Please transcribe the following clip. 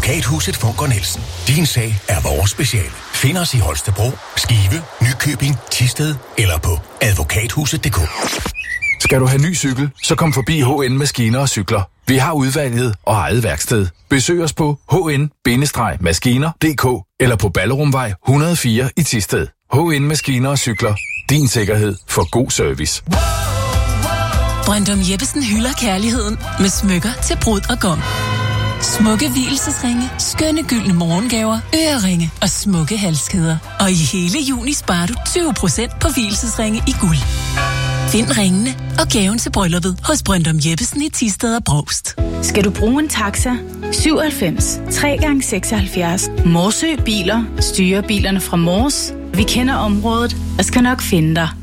Advokathuset Funker Nielsen. Din sag er vores speciale. Find os i Holstebro, Skive, Nykøbing, Thisted eller på advokathuset.dk. Skal du have ny cykel, så kom forbi HN Maskiner og Cykler. Vi har udvalget og eget værksted. Besøg os på hn-maskiner.dk eller på Ballerumvej 104 i Thisted. HN Maskiner og Cykler. Din sikkerhed for god service. Brøndum Jeppesen hylder kærligheden med smykker til brud og gom. Smukke vielsesringe, skønne gyldne morgengaver, øreringe og smukke halskæder. Og i hele juni sparer du 20% på vielsesringe i guld. Find ringene og gaven til brylluppet hos Brøndum Jeppesen i Thisted og Brovst. Skal du bruge en taxa? 97 3x76. Morsø Biler styrer bilerne fra Mors. Vi kender området og skal nok finde dig.